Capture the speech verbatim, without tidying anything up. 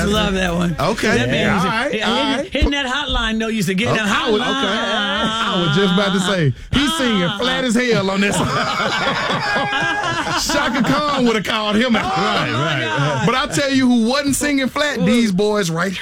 used to love that one. Okay. That man Yeah, used to, all right, hitting, all right. hitting that hotline, though, used to get Oh, that I was, okay. hotline. I was just about to say, he's singing flat as hell on this. Shaka Khan would have called him out. Right, right. But I tell you who wasn't singing flat, these boys right